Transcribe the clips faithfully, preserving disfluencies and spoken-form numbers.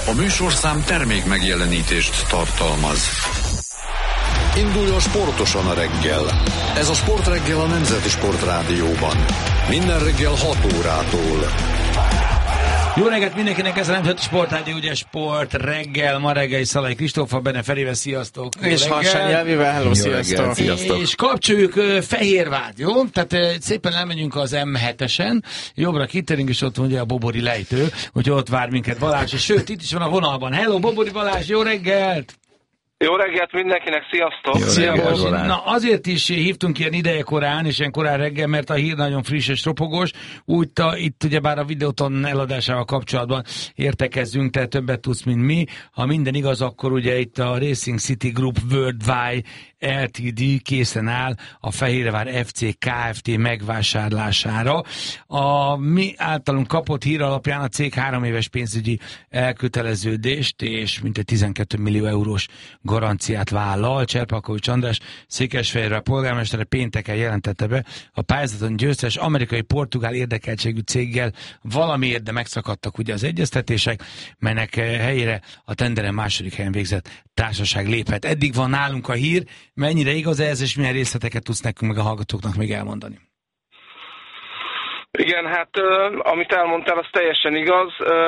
A műsorszám termék megjelenítést tartalmaz. Induljon sportosan a reggel. Ez a Sportreggel a Nemzeti Sportrádióban. Minden reggel hat órától. Jó reggelt mindenkinek, ez a Nemzeti Sportrádió, ugye Sport reggel, ma reggel Szalai Kristóffal, benne Ferével, sziasztok! És Harsányi Elvivel, hello, sziasztok! Reggel, és kapcsoljuk uh, Fehérvárt, jó? Tehát uh, szépen elmegyünk az em hetesen, jobbra kitérünk, és ott ugye a Bobori lejtő, hogy ott vár minket Balázs, és sőt, itt is van a vonalban. Hello, Bobori Balázs, jó reggelt! Jó reggelt mindenkinek, sziasztok! Jó Szia, Na azért is hívtunk ilyen ideje korán, és ilyen korán reggel, mert a hír nagyon friss és ropogós. Úgy ta, itt ugyebár a Videoton eladásával kapcsolatban értekezzünk, te többet tudsz, mint mi. Ha minden igaz, akkor ugye itt a Racing City Group Worldwide el té dé készen áll a Fehérvár ef cé Kft. Megvásárlására. A mi általunk kapott hír alapján a cég három éves pénzügyi elköteleződést és mintegy tizenkét millió eurós garanciát vállal. Cserpakovics András, Székesfehérvár polgármestere pénteken jelentette be a pályázaton győztes amerikai-portugál érdekeltségű céggel valamiért, de megszakadtak ugye az egyeztetések, melynek helyére a tenderen második helyen végzett társaság léphet. Eddig van nálunk a hír, mennyire igaz ez, és milyen részleteket tudsz nekünk meg a hallgatóknak még elmondani? Igen, hát amit elmondtál, az teljesen igaz.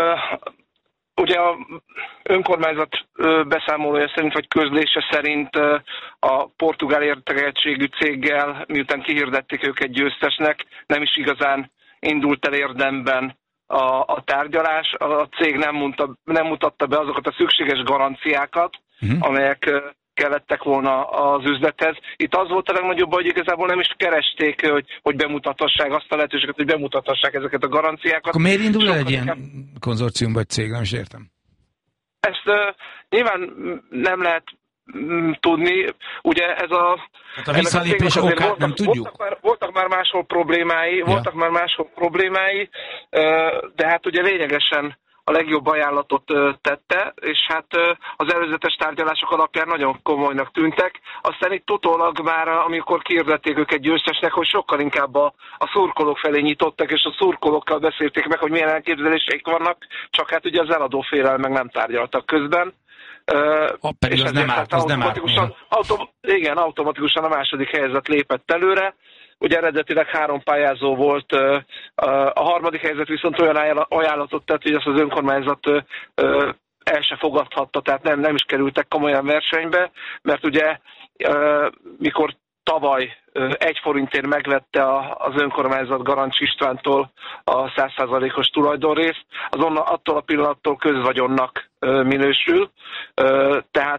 Ugye a önkormányzat beszámolója szerint, vagy közlése szerint a portugál érdekeltségű céggel, miután kihirdették őket győztesnek, nem is igazán indult el érdemben a, a tárgyalás. A cég nem, mondta, nem mutatta be azokat a szükséges garanciákat, uh-huh. amelyek kellettek volna az üzlethez. Itt az volt a legnagyobb, hogy igazából nem is keresték, hogy, hogy bemutathassák azt a lehetőséget, hogy bemutathassák ezeket a garanciákat. Akkor miért indul el egy ilyen inkább... konzorcium vagy cég? Nem is értem. Ezt uh, nyilván nem lehet mm, tudni. Ugye ez a... Hát a visszalépés okát voltak, nem tudjuk? Voltak már, voltak már máshol problémái, ja. voltak már máshol problémái, uh, de hát ugye lényegesen a legjobb ajánlatot tette, és hát az előzetes tárgyalások alapján nagyon komolynak tűntek. Aztán itt utólag már, amikor kihirdették őket győztesnek, hogy sokkal inkább a, a szurkolók felé nyitottak, és a szurkolókkal beszélték meg, hogy milyen elképzeléseik vannak, csak hát ugye az eladó félel meg nem tárgyaltak közben. A, pedig az nem árt, az nem árt. Autom, igen, automatikusan a második helyzet lépett előre. Ugye eredetileg három pályázó volt, a harmadik helyzet viszont olyan ajánlatot tett, hogy azt az önkormányzat el se fogadhatta, tehát nem, nem is kerültek komolyan versenybe, mert ugye mikor tavaly egy forintért megvette az önkormányzat Garancs Istvántól a száz százalékos tulajdonrészt, azon attól a pillanattól közvagyonnak minősül, tehát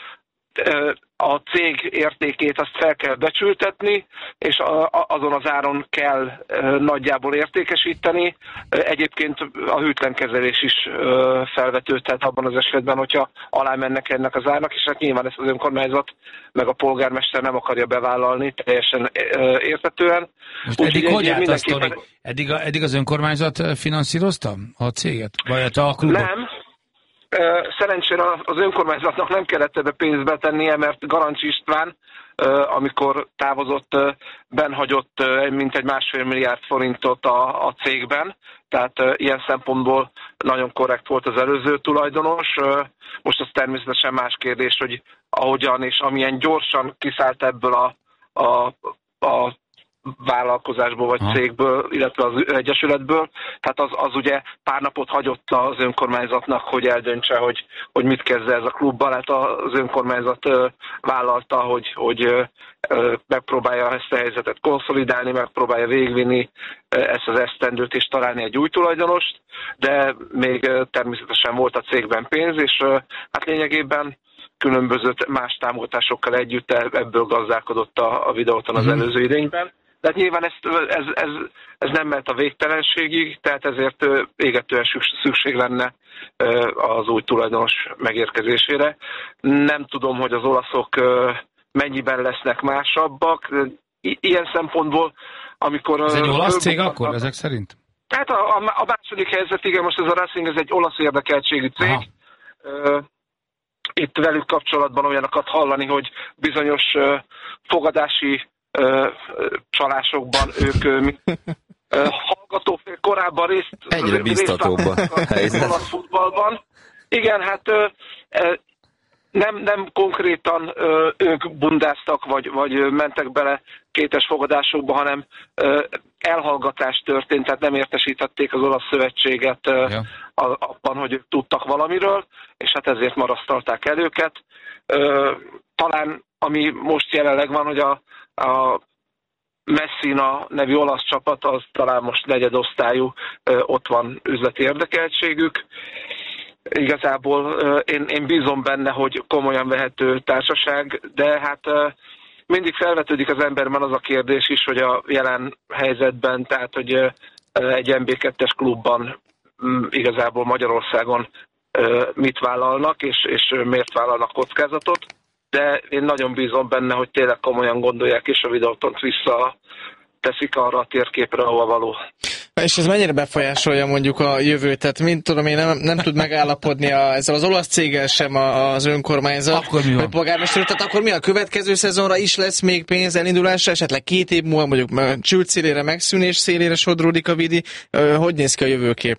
a cég értékét azt fel kell becsültetni, és azon az áron kell nagyjából értékesíteni. Egyébként a hűtlenkezelés is felvetődhet abban az esetben, hogyha alá mennek ennek az árnak, és hát nyilván ezt az önkormányzat meg a polgármester nem akarja bevállalni teljesen érthetően. Most eddig úgy, hogy állt mindenképpen... a eddig, a, eddig az önkormányzat finanszírozta a céget? Vagy a klubot? Nem. Szerencsére az önkormányzatnak nem kellett ebbe pénzt betennie, mert Garancs István, amikor távozott, benhagyott mintegy másfél milliárd forintot a, a cégben, tehát ilyen szempontból nagyon korrekt volt az előző tulajdonos. Most az természetesen más kérdés, hogy ahogyan és amilyen gyorsan kiszállt ebből a, a, a vállalkozásból vagy cégből, illetve az egyesületből. Tehát az, az ugye pár napot hagyott az önkormányzatnak, hogy eldöntse, hogy, hogy mit kezd ez a klubbal. Hát az önkormányzat vállalta, hogy, hogy megpróbálja ezt a helyzetet konszolidálni, megpróbálja végvinni ezt az esztendőt és találni egy új tulajdonost, de még természetesen volt a cégben pénz, és hát lényegében különböző más támogatásokkal együtt ebből gazdálkodott a, a Videóton az előző idényben. De hát nyilván ezt, ez, ez, ez nem ment a végtelenségig, tehát ezért égetően szükség lenne az új tulajdonos megérkezésére. Nem tudom, hogy az olaszok mennyiben lesznek másabbak. Ilyen szempontból, amikor... Ez egy olasz cég akkor, ezek szerint? Hát a, a második helyzet, igen, most ez a Racing, ez egy olasz érdekeltségű cég. Aha. Itt velük kapcsolatban olyanokat hallani, hogy bizonyos fogadási csalásokban ők mint hallgatófél korábban részt egyre biztatóbb a helyzet. Olasz futballban, Igen, hát nem, nem konkrétan ők bundáztak, vagy, vagy mentek bele kétes fogadásokba, hanem elhallgatás történt, tehát nem értesítették az olasz szövetséget ja. abban, hogy ők tudtak valamiről, és hát ezért marasztalták el őket. Talán ami most jelenleg van, hogy a, a Messina nevű olasz csapat, az talán most negyedosztályú, ott van üzleti érdekeltségük. Igazából én, én bízom benne, hogy komolyan vehető társaság, de hát mindig felvetődik az emberben az a kérdés is, hogy a jelen helyzetben, tehát hogy egy en bé kettes klubban igazából Magyarországon mit vállalnak, és, és miért vállalnak kockázatot. De én nagyon bízom benne, hogy tényleg komolyan gondolják, és a videótont vissza teszik arra a térképre, ahol való. És ez mennyire befolyásolja mondjuk a jövőt? Tehát mint tudom én, nem, nem tud megállapodni a, ezzel az olasz céggel sem a, az önkormányzat, vagy polgármester. Tehát akkor mi a következő szezonra is lesz még pénz elindulásra? Esetleg két év múlva mondjuk csült szélére, megszűnés szélére sodródik a vidi. Hogy néz ki a jövőkép?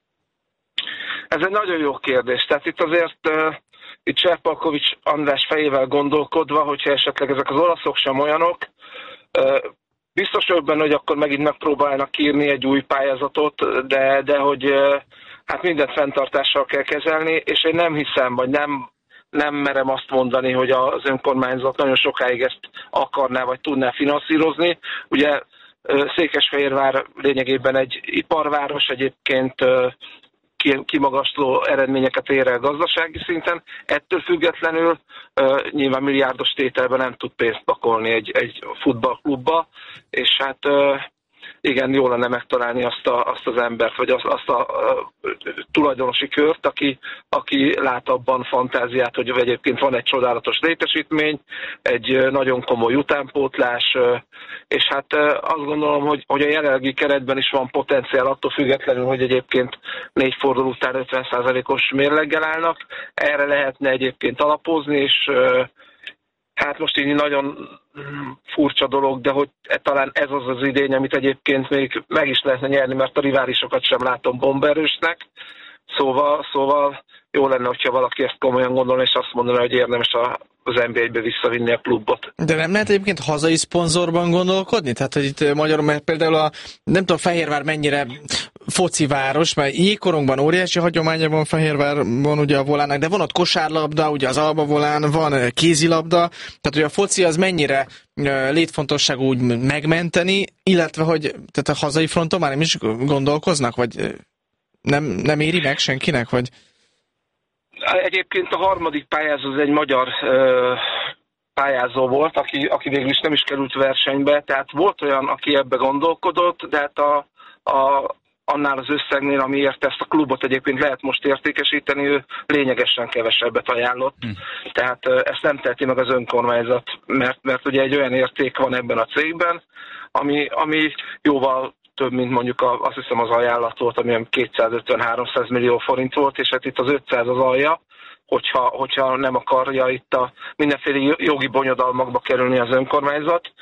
Ez egy nagyon jó kérdés. Tehát itt azért uh, itt Cserpalkovics András fejével gondolkodva, hogyha esetleg ezek az olaszok sem olyanok, uh, biztos vagyok benne, hogy akkor megint megpróbálnak írni egy új pályázatot, de, de hogy uh, hát mindent fenntartással kell kezelni, és én nem hiszem, vagy nem, nem merem azt mondani, hogy az önkormányzat nagyon sokáig ezt akarná, vagy tudná finanszírozni. Ugye uh, Székesfehérvár lényegében egy iparváros, egyébként uh, kimagasló eredményeket ér el gazdasági szinten. Ettől függetlenül uh, nyilván milliárdos tételben nem tud pénzt pakolni egy, egy futballklubba, és hát uh, igen, jó lenne megtalálni azt, a, azt az embert, vagy azt, azt a uh, tulajdonosi kört, aki, aki lát abban fantáziát, hogy egyébként van egy csodálatos létesítmény, egy uh, nagyon komoly utánpótlás, uh, és hát uh, azt gondolom, hogy, hogy a jelenlegi keretben is van potenciál, attól függetlenül, hogy egyébként négy forduló után ötven százalékos mérleggel állnak. Erre lehetne egyébként alapozni, és uh, hát most így nagyon furcsa dolog, de hogy talán ez az az idény, amit egyébként még meg is lehetne nyerni, mert a riválisokat sem látom bomberősnek. Szóval, szóval jó lenne, hogyha valaki ezt komolyan gondolna, és azt mondaná, hogy érdemes az en bé egybe visszavinni a klubot. De nem lehet egyébként hazai szponzorban gondolkodni? Tehát, hogy itt magyarul, mert például a, nem tudom, Fehérvár mennyire fociváros, mert jégkorongban óriási hagyománya van Fehérvárban ugye a volának, de van ott kosárlabda, ugye az Alba volán, van kézilabda, tehát hogy a foci az mennyire létfontosságú úgy megmenteni, illetve hogy tehát a hazai fronton már nem is gondolkoznak, vagy nem, nem éri meg senkinek, vagy... Egyébként a harmadik pályázó az egy magyar ö, pályázó volt, aki, aki végül is nem is került versenybe, tehát volt olyan, aki ebbe gondolkodott, de hát a, a, annál az összegnél, amiért ezt a klubot egyébként lehet most értékesíteni, ő lényegesen kevesebbet ajánlott. Hm. Tehát ö, ezt nem teheti meg az önkormányzat, mert, mert ugye egy olyan érték van ebben a cégben, ami, ami jóval több, mint mondjuk a, azt hiszem az ajánlat volt, ami kétszázötven-háromszáz millió forint volt, és hát itt az ötszáz az alja, hogyha, hogyha nem akarja itt a mindenféle jogi bonyodalmakba kerülni az önkormányzat.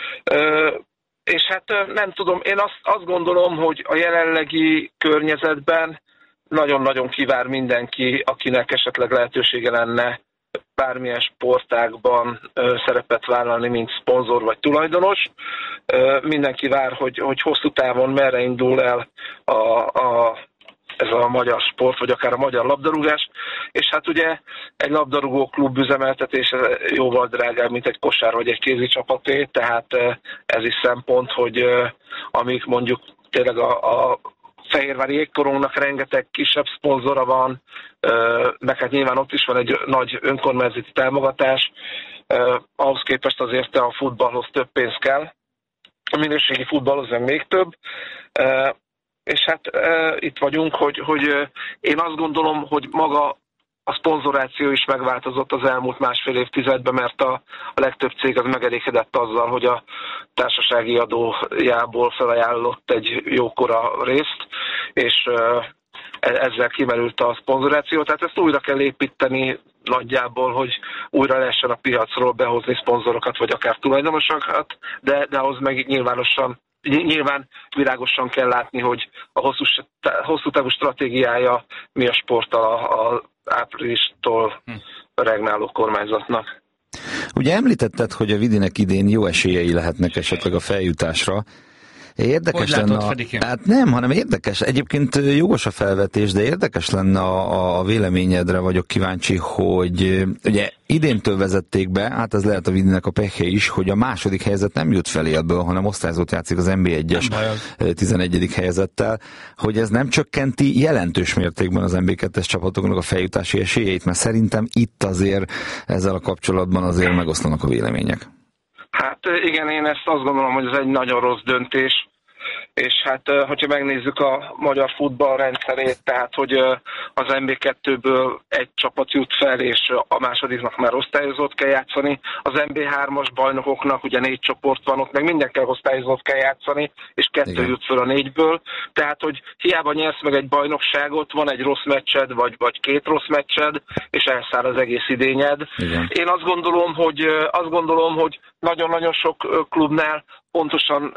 Ö, és hát nem tudom, én azt, azt gondolom, hogy a jelenlegi környezetben nagyon-nagyon kivár mindenki, akinek esetleg lehetősége lenne bármilyen sportágban ö, szerepet vállalni, mint szponzor vagy tulajdonos. Ö, mindenki vár, hogy, hogy hosszú távon merre indul el a, a, ez a magyar sport, vagy akár a magyar labdarúgás. És hát ugye egy labdarúgó klub üzemeltetése jóval drágább, mint egy kosár vagy egy kézi csapaté, tehát ö, ez is szempont, hogy ö, amíg mondjuk tényleg a, a Fehérvári Jégkorongnak rengeteg kisebb szponzora van, meg hát nyilván ott is van egy nagy önkormányzati támogatás, ahhoz képest azért a futballhoz több pénz kell, a minőségi futballhoz meg még több, és hát itt vagyunk, hogy, hogy én azt gondolom, hogy maga a szponzoráció is megváltozott az elmúlt másfél évtizedben, mert a, a legtöbb cég az megelégedett azzal, hogy a társasági adójából felajánlott egy jókora részt, és ezzel kimerült a szponzoráció. Tehát ezt újra kell építeni nagyjából, hogy újra lehessen a piacról behozni szponzorokat, vagy akár tulajdonosokat, de, de ahhoz meg nyilvánosan nyilván világosan kell látni, hogy a hosszú, hosszú távú stratégiája mi a sporttal az áprilistól regnáló kormányzatnak. Ugye említetted, hogy a Vidinek idén jó esélyei lehetnek esetleg a feljutásra. Érdekes hogy lenne látod, a... Fedike? Hát nem, hanem érdekes. Egyébként jogos a felvetés, de érdekes lenne a, a véleményedre vagyok kíváncsi, hogy ugye idéntől vezették be, hát ez lehet a Vidinek a pekhe is, hogy a második helyzet nem jut felélből, hanem osztályzót játszik az en bé egyes tizenegyedik helyezettel, hogy ez nem csökkenti jelentős mértékben az en bé kettes csapatoknak a feljutási esélyeit, mert szerintem itt azért ezzel a kapcsolatban azért megoszlanak a vélemények. Hát igen, én ezt azt gondolom, hogy ez egy nagyon rossz döntés, és hát hogyha megnézzük a magyar futball rendszerét, tehát hogy az en bé kettőből egy csapat jut fel, és a másodiknak már osztályozót kell játszani, az en bé hármas bajnokoknak ugye négy csoport van, ott meg mindenkel osztályozót kell játszani, és kettő igen. jut fel a négyből, tehát hogy hiába nyersz meg egy bajnokságot, van egy rossz meccsed, vagy, vagy két rossz meccsed, és elszáll az egész idényed. Igen. Én azt gondolom, hogy azt gondolom, hogy nagyon-nagyon sok klubnál pontosan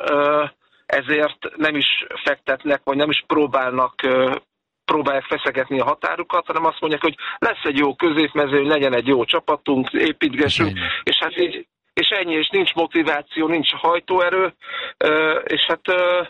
ezért nem is fektetnek, vagy nem is próbálnak, próbálják feszegetni a határukat, hanem azt mondják, hogy lesz egy jó középmezőny, legyen egy jó csapatunk, építgessünk, és hát így, és ennyi, és nincs motiváció, nincs hajtóerő, és hát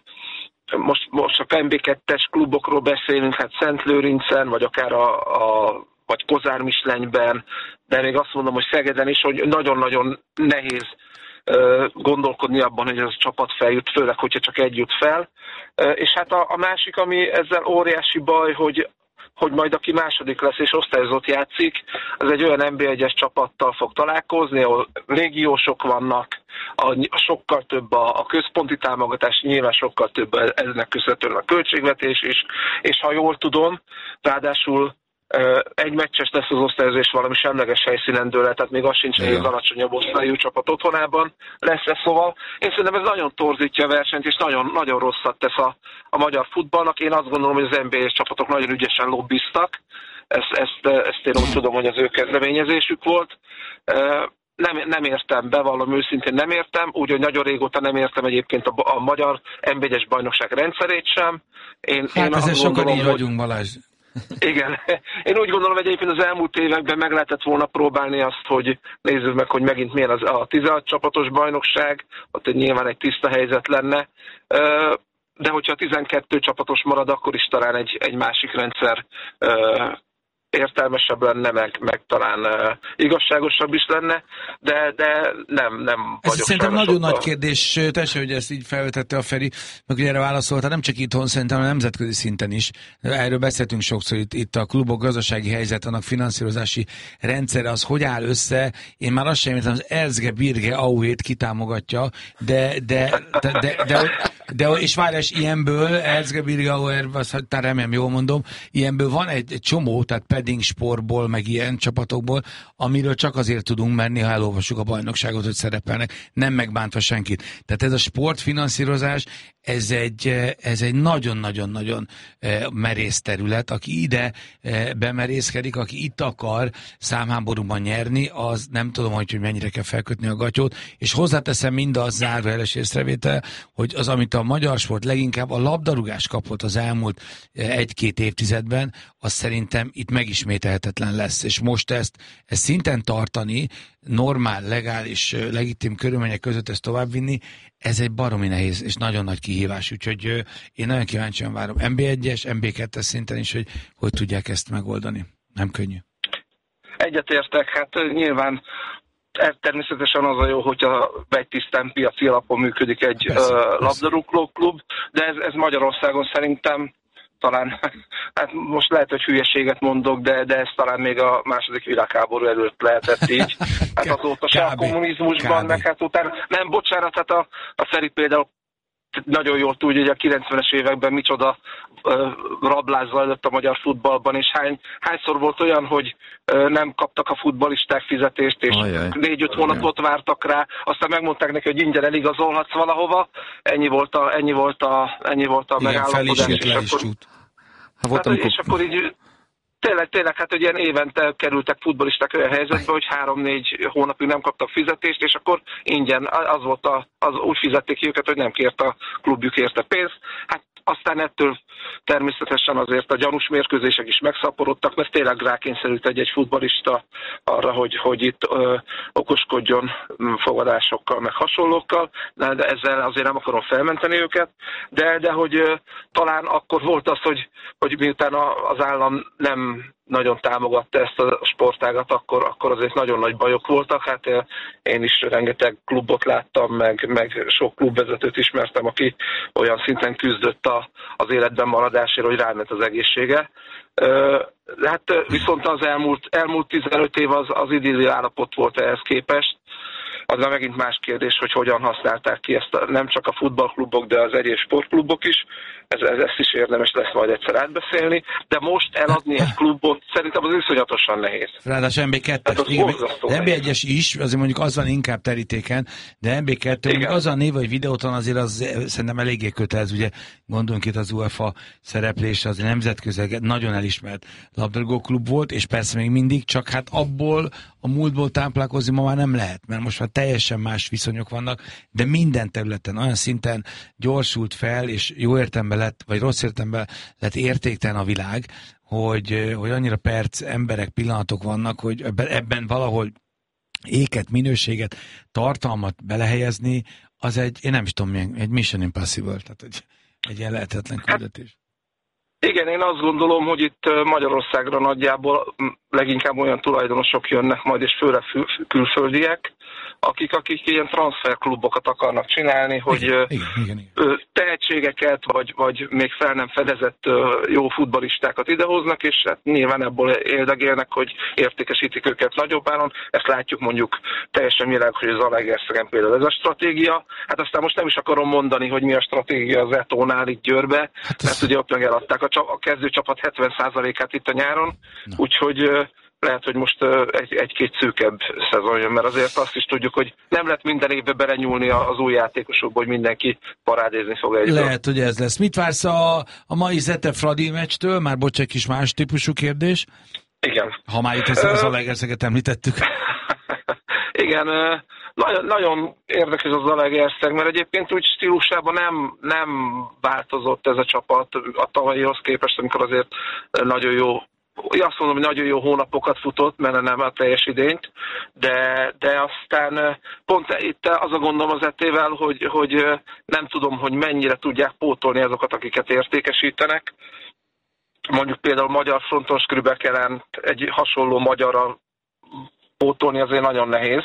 most, most a en bé kettes klubokról beszélünk, hát Szentlőrincen, vagy akár a, a vagy Kozármislenyben, de még azt mondom, hogy Szegeden is, hogy nagyon-nagyon nehéz gondolkodni abban, hogy ez a csapat feljut, főleg, hogyha csak egy jut fel. És hát a, a másik, ami ezzel óriási baj, hogy, hogy majd aki második lesz és osztályozott játszik, az egy olyan en bé egyes csapattal fog találkozni, ahol régiósok vannak, a, a sokkal több a, a központi támogatás, nyilván sokkal több ennek köszönhetően a költségvetés is, és ha jól tudom, ráadásul egy meccses lesz az osztályozás valami semleges helyszínen dől el, tehát még az sincs, hogy az alacsonyabb osztályú csapat otthonában lesz ez, szóval én szerintem ez nagyon torzítja a versenyt, és nagyon, nagyon rosszat tesz a, a magyar futballnak. Én azt gondolom, hogy az en bé egyes csapatok nagyon ügyesen lobbiztak, ezt, ezt, ezt én úgy tudom, hogy az ő kezdeményezésük volt. Nem, nem értem, bevallom őszintén nem értem, úgyhogy nagyon régóta nem értem egyébként a, a magyar en bé egyes bajnokság rendszerét sem. Én, hát én ezzel sokan gondolom, így hogy... vagyunk, Balázs. Igen. Én úgy gondolom, hogy egyébként az elmúlt években meg lehetett volna próbálni azt, hogy nézzük meg, hogy megint milyen az a tizenhat csapatos bajnokság, ott nyilván egy tiszta helyzet lenne, de hogyha a tizenkettő csapatos marad, akkor is talán egy, egy másik rendszer értelmesebb lenne, meg, meg talán uh, igazságosabb is lenne, de, de nem, nem ez vagyok szerintem nagyon sokkal. nagy kérdés, teljesen, hogy ezt így felvetette a Feri, meg ugye erre válaszolta, nem csak itthon, szerintem a nemzetközi szinten is. Erről beszéltünk sokszor, itt, itt a klubok gazdasági helyzet, annak finanszírozási rendszere, az hogy áll össze. Én már azt sem értem, az Erzge Birge Auét kitámogatja, de, de, de, de, de, de, de és várj, és ilyenből, Erzge Birge Auer, azt remélem jól mondom, ilyenből van egy, egy csomó, tehát Pedding Sportból, meg ilyen csapatokból, amiről csak azért tudunk menni, ha elolvassuk a bajnokságot, hogy szerepelnek, nem megbántva senkit. Tehát ez a sportfinanszírozás, ez egy, ez egy nagyon-nagyon-nagyon merész terület. Aki ide bemerészkedik, aki itt akar számháborúban nyerni, az nem tudom, hogy mennyire kell felkötni a gatyót, és hozzáteszem mindaz zárójeles észrevétel, hogy az, amit a magyar sport leginkább a labdarúgás kapott az elmúlt egy-két évtizedben, az szerintem itt megismételhetetlen lesz, és most ezt, ezt szinten tartani, normál, legális, legitim körülmények között ezt továbbvinni, ez egy baromi nehéz és nagyon nagy kihívás, úgyhogy én nagyon kíváncsian várom en bé egyes, en bé kettes szinten is, hogy hogy tudják ezt megoldani. Nem könnyű. Egyetértek, hát nyilván természetesen az a jó, hogyha egy tisztán piaci alapon működik egy persze, uh, labdarúgó klub, de ez, ez Magyarországon szerintem talán, hát most lehet, hogy hülyeséget mondok, de, de ez talán még a második világháború előtt lehetett így. Hát azóta se a kommunizmusban, meg hát utána, nem, bocsánat, hát a, a Feri például nagyon jól tudja, hogy a kilencvenes években micsoda uh, rablás zajlott a magyar futballban, és hány, hányszor volt olyan, hogy uh, nem kaptak a futballisták fizetést, és négy-öt hónapot vártak rá, aztán megmondták neki, hogy ingyen eligazolhatsz valahova, ennyi volt a, ennyi volt a, ennyi volt a igen, megállapodás. És akkor, ha volt, hát, amikor... és akkor így Tényleg, tényleg, hát hogy ilyen évente kerültek futballisták olyan helyzetbe, hogy három-négy hónapig nem kaptak fizetést, és akkor ingyen, az volt a, az úgy fizették őket, hogy nem kért a klubjuk érte pénzt. Hát aztán ettől természetesen azért a gyanús mérkőzések is megszaporodtak, mert tényleg rákényszerült egy-egy futballista arra, hogy, hogy itt ö, okoskodjon fogadásokkal, meg hasonlókkal, de, de ezzel azért nem akarom felmenteni őket, de, de hogy ö, talán akkor volt az, hogy, hogy miután a, az állam nem nagyon támogatta ezt a sportágat, akkor, akkor azért nagyon nagy bajok voltak. Hát én is rengeteg klubot láttam, meg, meg sok klubvezetőt ismertem, aki olyan szinten küzdött a, az életben maradásért, hogy ráment az egészsége. Hát viszont az elmúlt, elmúlt tizenöt év az, az idilli állapot volt ehhez képest. Az már megint más kérdés, hogy hogyan használták ki ezt a, nem csak a futballklubok, de az egyéb sportklubok is. Ez, ez, ezt is érdemes lesz majd egyszer átbeszélni. De most eladni egy klubot szerintem az iszonyatosan nehéz. Ráadásul en bé kettes. en bé egyes is, azért mondjuk az van inkább terítéken, de en bé kettő, mondjuk az a név, hogy Videóton azért az szerintem eléggé kötelező, ugye gondolunk itt az UEFA szereplésre, az nemzetközileg nagyon elismert labdarúgóklub volt, és persze még mindig, csak hát abból a múltból táplálkozni ma már nem lehet, mert most már teljesen más viszonyok vannak, de minden területen olyan szinten gyorsult fel, és jó értelemben lett, vagy rossz értelemben lett értéktelen a világ, hogy, hogy annyira perc, emberek, pillanatok vannak, hogy ebben, ebben valahol éket, minőséget, tartalmat belehelyezni, az egy, én nem is tudom milyen, egy mission impossible, tehát egy, egy ilyen lehetetlen küldetés. Igen, én azt gondolom, hogy itt Magyarországra nagyjából leginkább olyan tulajdonosok jönnek majd, és főleg külföldiek, akik, akik ilyen transferklubokat akarnak csinálni, hogy igen, igen, igen, igen. tehetségeket, vagy, vagy még fel nem fedezett jó futballistákat idehoznak, és hát nyilván ebből éldegélnek, hogy értékesítik őket nagyobb áron. Ezt látjuk mondjuk teljesen világos, hogy az Zalaegerszegen például ez a stratégia. Hát aztán most nem is akarom mondani, hogy mi a stratégia az Etónál itt Győrbe, hát mert ugye ott meg eladták a, a kezdőcsapat hetven százalékát itt a nyáron, no. úgyhogy lehet, hogy most egy, egy-két szűkebb szezon jön, mert azért azt is tudjuk, hogy nem lehet minden évben belenyúlni az új játékosokba, hogy mindenki parádézni fog egyből. Lehet, hogy ez lesz. Mit vársz a, a mai Zete-Fradi meccstől? Már bocs, egy kis más típusú kérdés. Igen. Ha már itt ezt az Zalaegerszeget említettük. Igen, nagyon, nagyon érdekes az Zalaegerszeg, mert egyébként úgy stílusában nem, nem változott ez a csapat a tavalyihoz képest, amikor azért nagyon jó Én azt mondom, hogy nagyon jó hónapokat futott, mert nem a teljes idényt, de, de aztán pont itt az a gondom az etével, hogy, hogy nem tudom, hogy mennyire tudják pótolni azokat, akiket értékesítenek. Mondjuk például magyar frontos Krübekelen egy hasonló magyarral pótolni azért nagyon nehéz.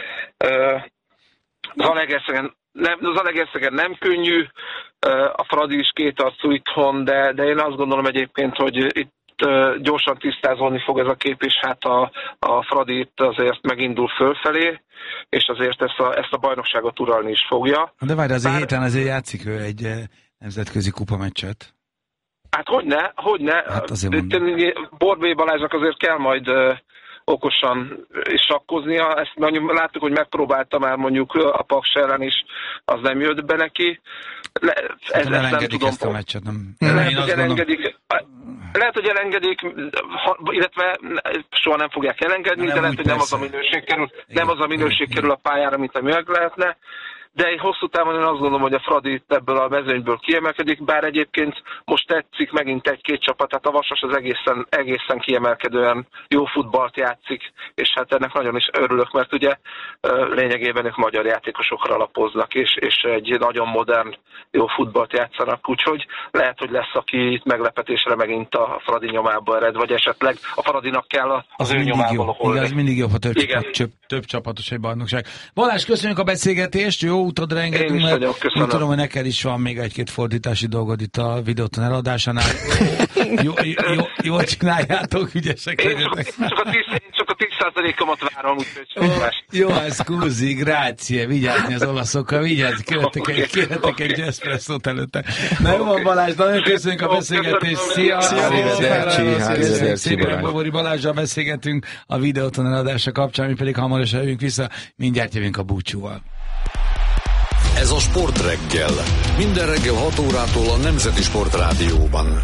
Zalaegerszegen nem, Zalaegerszegen nem könnyű, a Fradi is kétarcú itthon, de, de én azt gondolom egyébként, hogy itt gyorsan tisztázódni fog ez a kép, és hát a, a Fradi itt azért megindul fölfelé, és azért ezt a, ezt a bajnokságot uralni is fogja. De várj, azért Bár... héten azért játszik ő egy nemzetközi kupameccset. Hát hogyne, hogyne. Hát Borbély Balázsnak azért kell majd uh, okosan is sakkoznia. Ezt láttuk, hogy megpróbálta már mondjuk a Paks ellen is, az nem jött be neki. Le, ez, ezt nem tudom. Ezt a meccset, nem. Lehet, hogy elengedik, lehet, hogy elengedik, illetve soha nem fogják elengedni, de lehet, hogy nem az a minőség kerül, nem az a minőség kerül a pályára, mint ami meg lehetne. De egy hosszú távon én azt gondolom, hogy a Fradi ebből a mezőnyből kiemelkedik, bár egyébként most tetszik megint egy-két csapat, tehát a Vasas az egészen, egészen kiemelkedően jó futballt játszik, és hát ennek nagyon is örülök, mert ugye lényegében ők magyar játékosokra alapoznak, és, és egy nagyon modern, jó futballt játszanak, úgyhogy lehet, hogy lesz, aki itt meglepetésre megint a Fradi nyomába ered, vagy esetleg a Fradinak kell az, az ő nyomából holni. Igen, az mindig jobb, ha több, csapat, több, több csapatos egy bajnokság. Balázs, köszönjük a beszélgetést, jó utadra engedünk, mert úgy tudom, hogy neked is van még egy-két fordítási dolgod itt a Videóton eladásánál. Jó, jó, jó, jól csináljátok, ügyesek legyetek. Csak a tíz százalékomat várom, úgyhogy oh, jó, ez kúzi, grácie, vigyázni az olaszokkal, vigyázni, kérhetek egy, kérhetek egy eszpresszót előtte. Na jó van, Balázs, nagyon köszönjük a beszélgetést. Szia! Szépen Bobori Balázsral beszélgetünk a Videóton eladása kapcsán, mi pedig hamarosan jövünk vissza, mindjárt jövünk a búcsúval. Ez a Sportreggel. Minden reggel hat órától a Nemzeti Sportrádióban.